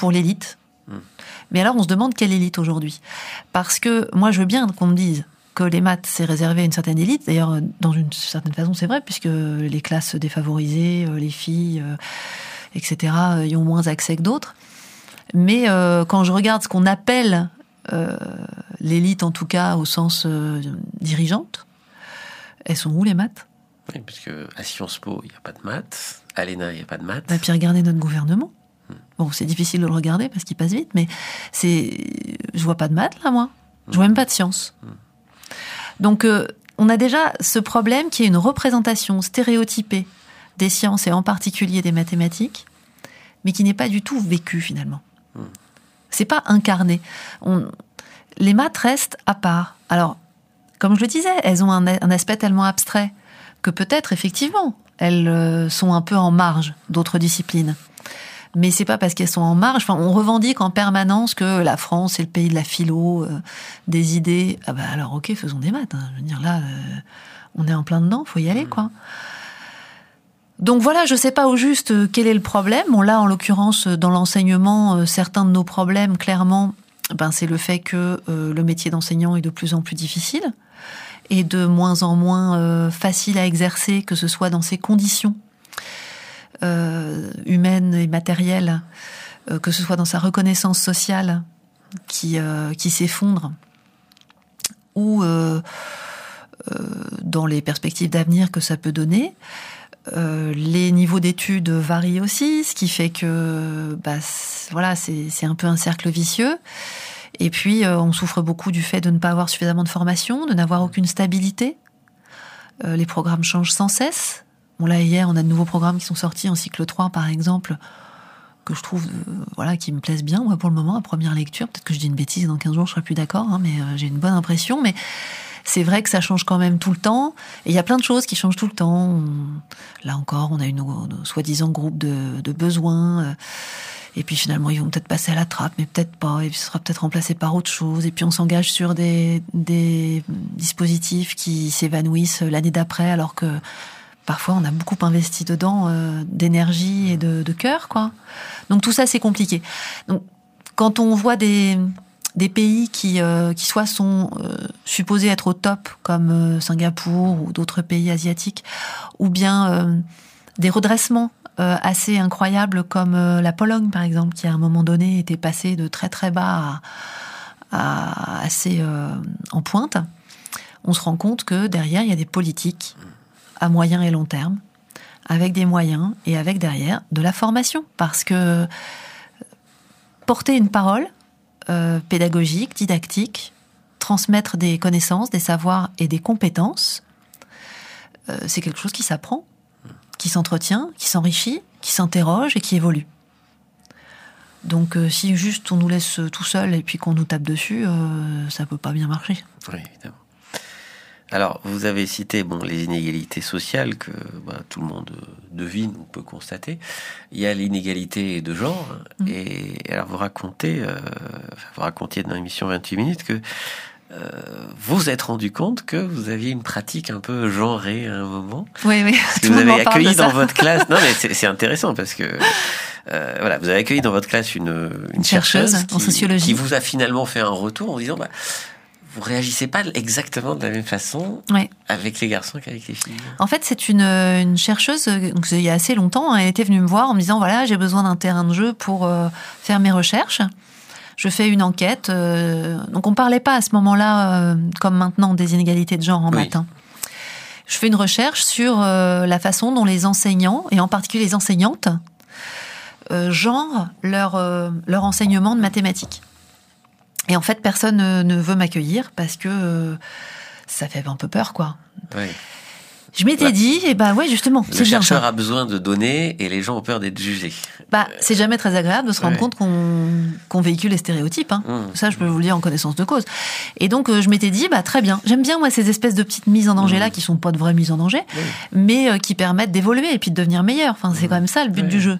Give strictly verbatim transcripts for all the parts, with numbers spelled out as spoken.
pour l'élite. Mmh. Mais alors, on se demande quelle élite aujourd'hui. Parce que moi, je veux bien qu'on me dise que les maths, c'est réservé à une certaine élite. D'ailleurs, dans une certaine façon, c'est vrai, puisque les classes défavorisées, les filles, euh, et cetera, y ont moins accès que d'autres. Mais euh, quand je regarde ce qu'on appelle euh, l'élite, en tout cas, au sens euh, dirigeante, elles sont où, les maths ? Oui, parce qu'à Sciences Po, il n'y a pas de maths. À l'E N A, il n'y a pas de maths. Et puis, regardez notre gouvernement. Hum. Bon, c'est difficile de le regarder parce qu'il passe vite, mais c'est... je vois pas de maths, là, moi. Je vois même pas de sciences. Hum. Donc, euh, on a déjà ce problème qui est une représentation stéréotypée des sciences et en particulier des mathématiques, mais qui n'est pas du tout vécue, finalement. Mmh. C'est pas incarné. On... Les maths restent à part. Alors, comme je le disais, elles ont un, un aspect tellement abstrait que peut-être, effectivement, elles euh, sont un peu en marge d'autres disciplines. Mais c'est pas parce qu'elles sont en marge. Enfin, on revendique en permanence que la France est le pays de la philo, euh, des idées. Ah bah alors, ok, faisons des maths. Hein. Je veux dire, là, euh, on est en plein dedans, faut y aller, quoi. Donc voilà, je sais pas au juste euh, quel est le problème. Bon, là, en l'occurrence, dans l'enseignement, euh, certains de nos problèmes, clairement, ben, c'est le fait que euh, le métier d'enseignant est de plus en plus difficile et de moins en moins euh, facile à exercer, que ce soit dans ses conditions Euh, humaine et matérielle, euh, que ce soit dans sa reconnaissance sociale qui, euh, qui s'effondre, ou euh, euh, dans les perspectives d'avenir que ça peut donner. Euh, les niveaux d'études varient aussi, ce qui fait que bah, c'est, voilà, c'est, c'est un peu un cercle vicieux. Et puis, euh, on souffre beaucoup du fait de ne pas avoir suffisamment de formation, de n'avoir aucune stabilité. Euh, les programmes changent sans cesse. Bon, là, hier, on a de nouveaux programmes qui sont sortis en cycle trois, par exemple, que je trouve, euh, voilà, qui me plaisent bien, moi, pour le moment, à première lecture. Peut-être que je dis une bêtise, dans quinze jours, je serai plus d'accord, hein, mais euh, j'ai une bonne impression. Mais c'est vrai que ça change quand même tout le temps. Et il y a plein de choses qui changent tout le temps. On... Là encore, on a une, une soi-disant groupe de, de besoins. Euh, et puis finalement, ils vont peut-être passer à la trappe, mais peut-être pas. Et puis ce sera peut-être remplacé par autre chose. Et puis on s'engage sur des, des dispositifs qui s'évanouissent l'année d'après, alors que parfois, on a beaucoup investi dedans, euh, d'énergie et de, de cœur, quoi. Donc tout ça, c'est compliqué. Donc, quand on voit des, des pays qui, euh, qui soit sont euh, supposés être au top, comme euh, Singapour ou d'autres pays asiatiques, ou bien euh, des redressements euh, assez incroyables comme euh, la Pologne, par exemple, qui à un moment donné était passée de très très bas à, à assez euh, en pointe, on se rend compte que derrière, il y a des politiques à moyen et long terme, avec des moyens et avec derrière de la formation. Parce que porter une parole euh, pédagogique, didactique, transmettre des connaissances, des savoirs et des compétences, euh, c'est quelque chose qui s'apprend, qui s'entretient, qui s'enrichit, qui s'interroge et qui évolue. Donc euh, si juste on nous laisse tout seul et puis qu'on nous tape dessus, euh, ça peut pas bien marcher. Oui, évidemment. Alors, vous avez cité bon, les inégalités sociales que bah, tout le monde devine ou peut constater. Il y a l'inégalité de genre. Mmh. Et alors, vous racontez, euh, vous racontiez dans l'émission vingt-huit minutes que euh, vous vous êtes rendu compte que vous aviez une pratique un peu genrée à un moment. Oui, oui. Parce que vous avez accueilli dans votre classe. Non, mais c'est, c'est intéressant parce que euh, voilà, vous avez accueilli dans votre classe une, une, une chercheuse, chercheuse qui, en sociologie qui vous a finalement fait un retour en disant bah, vous réagissez pas exactement de la même façon ouais. avec les garçons qu'avec les filles. En fait, c'est une, une chercheuse, donc il y a assez longtemps, elle était venue me voir en me disant, voilà, j'ai besoin d'un terrain de jeu pour euh, faire mes recherches. Je fais une enquête. Euh, donc on parlait pas à ce moment-là, euh, comme maintenant, des inégalités de genre en oui. maths. Je fais une recherche sur euh, la façon dont les enseignants, et en particulier les enseignantes, euh, genrent leur, euh, leur enseignement de mathématiques. Et en fait, personne ne, ne veut m'accueillir parce que euh, ça fait un peu peur, quoi. Oui. Je m'étais ouais. dit, et bah ouais, justement, le c'est bien chercheur ça. a besoin de données et les gens ont peur d'être jugés. Bah, euh... c'est jamais très agréable de se rendre ouais. compte qu'on, qu'on véhicule les stéréotypes. Hein. Mmh. Ça, je peux vous le dire en connaissance de cause. Et donc, euh, je m'étais dit, bah très bien. J'aime bien moi ces espèces de petites mises en danger là, mmh. qui sont pas de vraies mises en danger, mmh. mais euh, qui permettent d'évoluer et puis de devenir meilleur. Enfin, c'est mmh. quand même ça le but ouais. du jeu.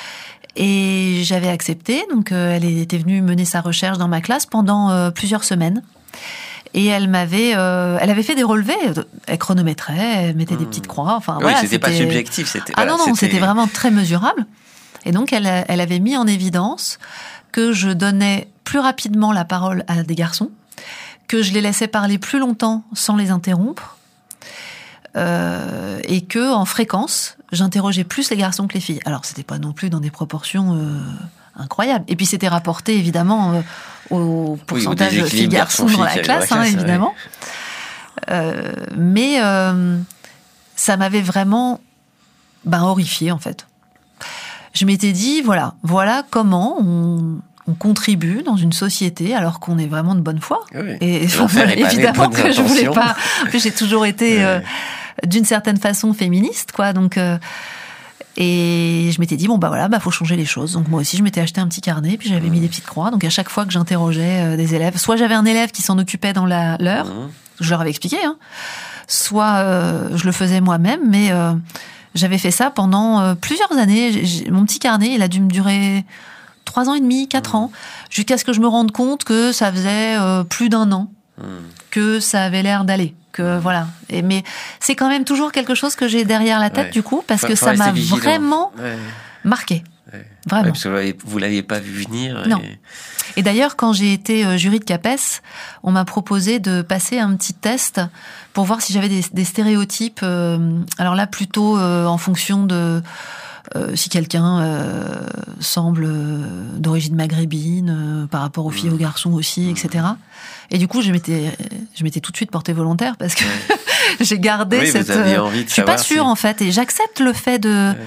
Et j'avais accepté, donc euh, elle était venue mener sa recherche dans ma classe pendant euh, plusieurs semaines. Et elle m'avait, euh, elle avait fait des relevés, elle chronométrait, elle mettait mmh. des petites croix. Enfin, oui, voilà, c'était, c'était pas subjectif, c'était. Ah voilà, non non, c'était... c'était vraiment très mesurable. Et donc, elle, elle avait mis en évidence que je donnais plus rapidement la parole à des garçons, que je les laissais parler plus longtemps sans les interrompre, euh, et que en fréquence, j'interrogeais plus les garçons que les filles. Alors, c'était pas non plus dans des proportions euh, incroyables. Et puis, c'était rapporté évidemment euh, au pourcentage oui, filles-garçons dans la classe, hein, évidemment. Euh, mais euh, ça m'avait vraiment ben, horrifiée, en fait. Je m'étais dit, voilà, voilà comment on, on contribue dans une société alors qu'on est vraiment de bonne foi. Oui, et enfin, évidemment que je voulais pas. En plus, j'ai toujours été ouais. euh, d'une certaine façon féministe, quoi. Donc, euh, et je m'étais dit, bon bah voilà, bah faut changer les choses. Donc moi aussi, je m'étais acheté un petit carnet, puis j'avais mmh. mis des petites croix. Donc à chaque fois que j'interrogeais euh, des élèves, soit j'avais un élève qui s'en occupait dans la l'heure, mmh. je leur avais expliqué, hein, soit euh, je le faisais moi-même, mais euh, j'avais fait ça pendant euh, plusieurs années. J'ai, j'ai, mon petit carnet, il a dû me durer trois ans et demi, quatre mmh. ans, jusqu'à ce que je me rende compte que ça faisait euh, plus d'un an mmh. que ça avait l'air d'aller. Que, mmh. voilà. Et, mais c'est quand même toujours quelque chose que j'ai derrière la tête, ouais. du coup, parce Faut, que ça m'a vigilant. vraiment ouais. marqué. Ouais. Vraiment. Ouais, parce que vous l'aviez pas vu venir. Non. Et, et d'ailleurs, quand j'ai été euh, jury de CAPES, on m'a proposé de passer un petit test pour voir si j'avais des, des stéréotypes. Euh, alors là, plutôt euh, en fonction de euh, si quelqu'un euh, semble euh, d'origine maghrébine, euh, par rapport aux filles, mmh. aux garçons aussi, mmh. et cetera. Et du coup, je m'étais, je m'étais tout de suite portée volontaire parce que ouais. j'ai gardé oui, cette. Vous aviez envie de je suis pas sûre si... en fait, et j'accepte le fait de. Ouais.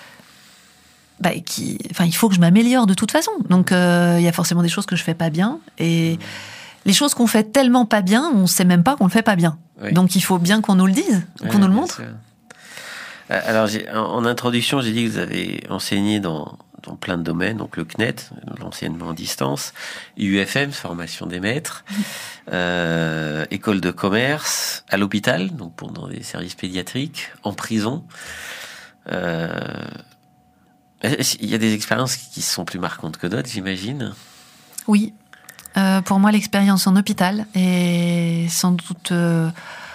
Bah, qui, enfin, il faut que je m'améliore de toute façon. Donc, il euh, y a forcément des choses que je fais pas bien, et mmh. les choses qu'on fait tellement pas bien, on sait même pas qu'on le fait pas bien. Oui. Donc, il faut bien qu'on nous le dise, qu'on ouais, nous le montre. Sûr. Alors, j'ai, en introduction, j'ai dit que vous avez enseigné dans, dans plein de domaines, donc le C N E T, l'enseignement à distance, U F M, formation des maîtres, mmh. euh, école de commerce, à l'hôpital, donc pour dans des services pédiatriques, en prison. Euh, il y a des expériences qui sont plus marquantes que d'autres, j'imagine. Oui. Euh, pour moi, l'expérience en hôpital est sans doute euh,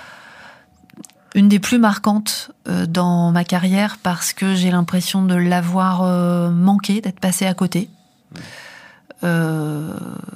une des plus marquantes euh, dans ma carrière parce que j'ai l'impression de l'avoir euh, manqué, d'être passée à côté. Mmh. Euh,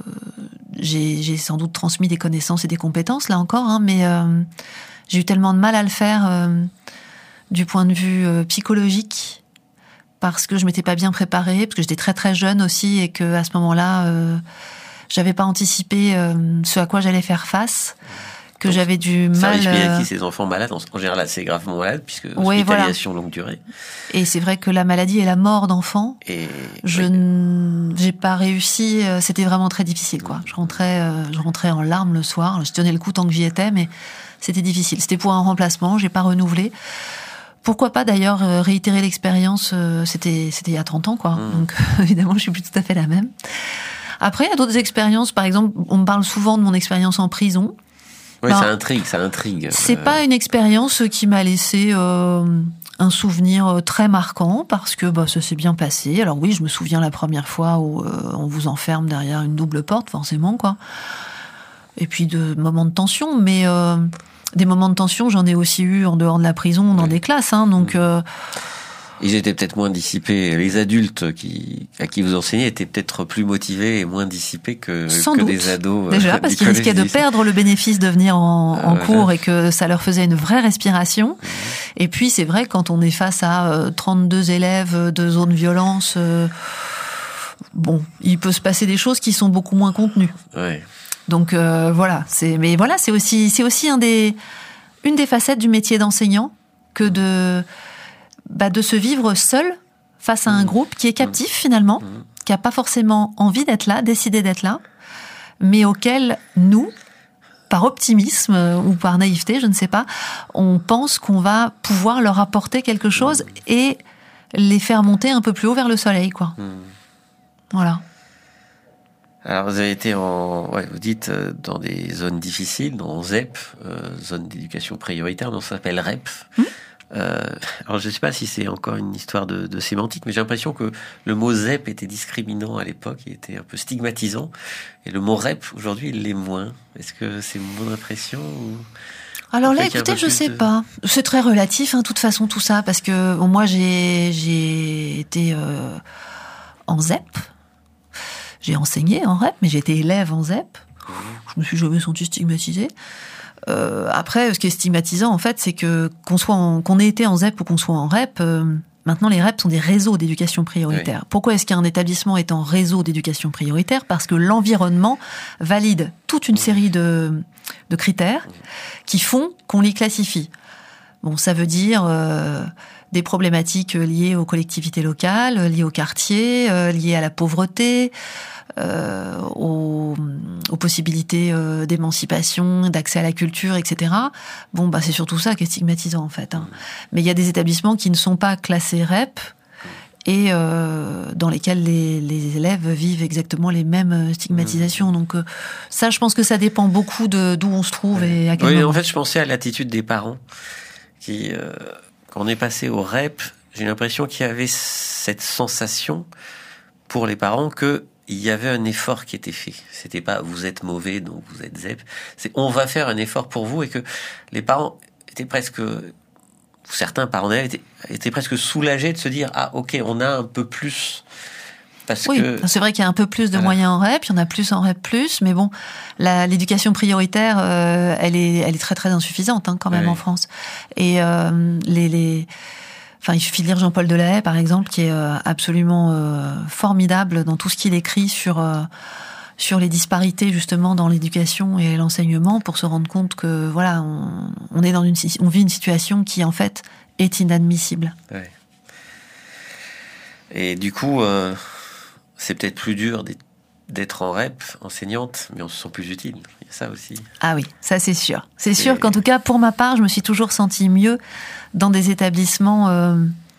j'ai, j'ai sans doute transmis des connaissances et des compétences, là encore, hein, mais euh, j'ai eu tellement de mal à le faire euh, du point de vue euh, psychologique parce que je m'étais pas bien préparée, parce que j'étais très très jeune aussi et que à ce moment-là, euh, j'avais pas anticipé euh, ce à quoi j'allais faire face. Que donc, j'avais du mal. Service pédiatrique, ces enfants malades, en général assez gravement malades, puisque oui, hospitalisation voilà. longue durée. Et c'est vrai que la maladie et la mort d'enfants, et je oui. n... j'ai pas réussi. C'était vraiment très difficile, quoi. Je rentrais, euh, je rentrais en larmes le soir. Je tenais le coup tant que j'y étais, mais c'était difficile. C'était pour un remplacement, j'ai pas renouvelé. Pourquoi pas d'ailleurs réitérer l'expérience. C'était, c'était il y a trente ans, quoi. Mmh. Donc évidemment, je suis plus tout à fait la même. Après, il y a d'autres expériences. Par exemple, on me parle souvent de mon expérience en prison. Oui, ben, ça intrigue, ça intrigue. C'est euh... pas une expérience qui m'a laissé euh, un souvenir très marquant parce que bah, ça s'est bien passé. Alors oui, je me souviens la première fois où euh, on vous enferme derrière une double porte, forcément, quoi. Et puis de moments de tension, mais euh, des moments de tension, j'en ai aussi eu en dehors de la prison, dans oui. des classes, hein, donc. Euh, Ils étaient peut-être moins dissipés. Les adultes qui, à qui vous enseignez étaient peut-être plus motivés et moins dissipés que, Sans que doute. des ados. Déjà, parce qu'ils risquaient de perdre le bénéfice de venir en, ah, en voilà. cours et que ça leur faisait une vraie respiration. Mmh. Et puis, c'est vrai, quand on est face à euh, trente-deux élèves de zone violence, euh, bon, il peut se passer des choses qui sont beaucoup moins contenues. Ouais. Donc, euh, voilà. C'est, mais voilà, c'est aussi, c'est aussi un des, une des facettes du métier d'enseignant que de, bah, de se vivre seul face à un groupe qui est captif finalement, qui n'a pas forcément envie d'être là, décidé d'être là, mais auquel nous, par optimisme ou par naïveté, je ne sais pas, on pense qu'on va pouvoir leur apporter quelque chose et les faire monter un peu plus haut vers le soleil, quoi. Mmh. Voilà. Alors vous avez été en, ouais, vous dites euh, dans des zones difficiles, dans Z E P, euh, zone d'éducation prioritaire, dont ça s'appelle R E P. Mmh. Euh, alors je ne sais pas si c'est encore une histoire de, de sémantique, mais j'ai l'impression que le mot Z E P était discriminant à l'époque, il était un peu stigmatisant, et le mot R E P aujourd'hui il l'est moins. Est-ce que c'est mon impression ou... Alors là, écoutez, je sais de... pas. C'est très relatif, hein, de toute façon, tout ça, parce que bon, moi, j'ai, j'ai été euh, en Z E P. J'ai enseigné en R E P, mais j'ai été élève en Z E P. Mmh. Je me suis jamais sentie stigmatisée. Euh, après, ce qui est stigmatisant, en fait, c'est que qu'on soit en, qu'on ait été en Z E P ou qu'on soit en R E P, euh, maintenant, les R E P sont des réseaux d'éducation prioritaire. Oui. Pourquoi est-ce qu'un établissement est en réseau d'éducation prioritaire ? Parce que l'environnement valide toute une série de, de critères qui font qu'on les classifie. Bon, ça veut dire euh, des problématiques liées aux collectivités locales, liées au quartier, euh, liées à la pauvreté, euh, aux, aux possibilités euh, d'émancipation, d'accès à la culture, et cetera. Bon, bah c'est surtout ça qui est stigmatisant en fait. Hein. Mais il y a des établissements qui ne sont pas classés R E P et euh, dans lesquels les, les élèves vivent exactement les mêmes stigmatisations. Donc euh, ça, je pense que ça dépend beaucoup de d'où on se trouve et à quel oui, moment. En fait, je pensais à l'attitude des parents qui, euh, quand on est passé au R E P, j'ai l'impression qu'il y avait cette sensation pour les parents que il y avait un effort qui était fait. C'était pas vous êtes mauvais donc vous êtes Z E P. C'est on va faire un effort pour vous et que les parents étaient presque, certains parents étaient, étaient presque soulagés de se dire ah ok on a un peu plus. Parce oui, que c'est vrai qu'il y a un peu plus de voilà. moyens en R E P, il y en a plus en R E P plus, mais bon, la, l'éducation prioritaire, euh, elle est, elle est très très insuffisante hein, quand même oui. en France. Et euh, les, les Enfin, il suffit de lire Jean-Paul Delahaye, par exemple, qui est euh, absolument euh, formidable dans tout ce qu'il écrit sur euh, sur les disparités justement dans l'éducation et l'enseignement, pour se rendre compte que voilà, on, on est dans une, on vit une situation qui en fait est inadmissible. Ouais. Et du coup, euh, c'est peut-être plus dur d'être en R E P, enseignante, mais on se sent plus utile. Il y a ça aussi. Ah oui, ça c'est sûr. C'est sûr et... qu'en tout cas, pour ma part, je me suis toujours sentie mieux dans des établissements, euh,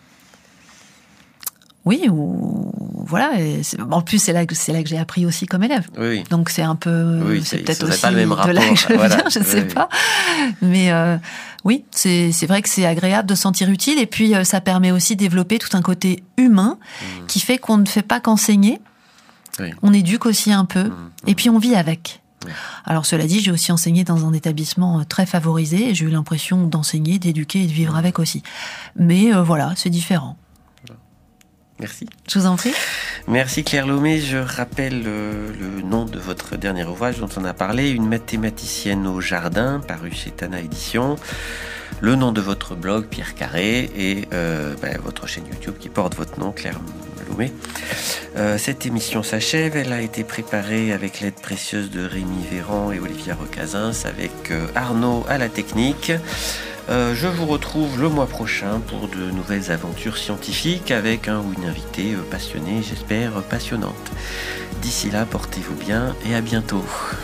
oui, où voilà. Et en plus, c'est là que c'est là que j'ai appris aussi comme élève. Oui. Donc c'est un peu, oui, c'est, c'est peut-être aussi pas le même de rapport. là que je voilà. viens, je ne oui, sais oui. pas. Mais euh, oui, c'est c'est vrai que c'est agréable de se sentir utile, et puis euh, ça permet aussi de développer tout un côté humain mmh. qui fait qu'on ne fait pas qu'enseigner. Oui. On éduque aussi un peu, mmh. et puis on vit avec. Oui. Alors cela dit, j'ai aussi enseigné dans un établissement très favorisé, et j'ai eu l'impression d'enseigner, d'éduquer et de vivre mmh. avec aussi. Mais euh, voilà, c'est différent. Merci. Je vous en prie. Merci Claire Lomé. Je rappelle euh, le nom de votre dernier ouvrage dont on a parlé, Une mathématicienne au jardin, paru chez Tana Éditions. Le nom de votre blog, Pierre Carré, et euh, ben, votre chaîne YouTube qui porte votre nom, Claire Lomé. Euh, cette émission s'achève. Elle a été préparée avec l'aide précieuse de Rémi Véran et Olivia Recazins, avec euh, Arnaud à la technique. Euh, je vous retrouve le mois prochain pour de nouvelles aventures scientifiques avec un ou une invitée passionnée, j'espère passionnante. D'ici là, portez-vous bien et à bientôt.